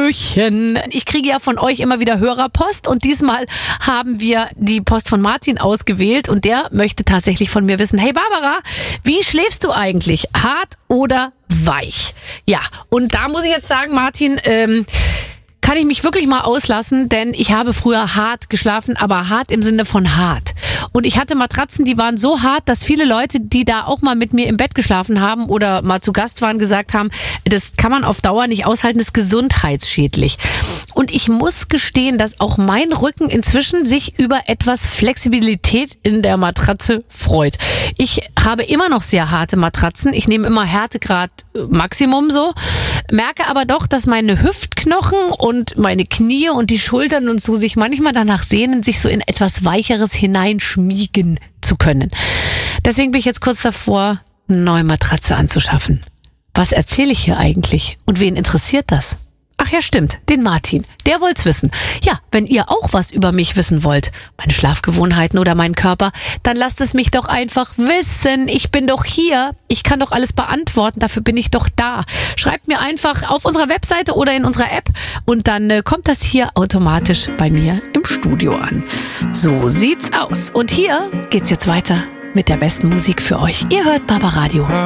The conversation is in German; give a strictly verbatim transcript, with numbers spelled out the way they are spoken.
Hallöchen. Ich kriege ja von euch immer wieder Hörerpost und diesmal haben wir die Post von Martin ausgewählt und der möchte tatsächlich von mir wissen, hey Barbara, wie schläfst du eigentlich? Hart oder weich? Ja, und da muss ich jetzt sagen, Martin, ähm, kann ich mich wirklich mal auslassen, denn ich habe früher hart geschlafen, aber hart im Sinne von hart. Und ich hatte Matratzen, die waren so hart, dass viele Leute, die da auch mal mit mir im Bett geschlafen haben oder mal zu Gast waren, gesagt haben, das kann man auf Dauer nicht aushalten, das ist gesundheitsschädlich. Und ich muss gestehen, dass auch mein Rücken inzwischen sich über etwas Flexibilität in der Matratze freut. Ich habe immer noch sehr harte Matratzen. Ich nehme immer Härtegrad Maximum so, merke aber doch, dass meine Hüftknochen und meine Knie und die Schultern und so sich manchmal danach sehnen, sich so in etwas Weicheres hineinschmiegen zu können. Deswegen bin ich jetzt kurz davor, eine neue Matratze anzuschaffen. Was erzähle ich hier eigentlich? Und wen interessiert das? Ach ja, stimmt, den Martin. Der wollt's wissen. Ja, wenn ihr auch was über mich wissen wollt, meine Schlafgewohnheiten oder meinen Körper, dann lasst es mich doch einfach wissen. Ich bin doch hier. Ich kann doch alles beantworten. Dafür bin ich doch da. Schreibt mir einfach auf unserer Webseite oder in unserer App und dann äh, kommt das hier automatisch bei mir im Studio an. So sieht's aus. Und hier geht's jetzt weiter mit der besten Musik für euch. Ihr hört Barbaradio.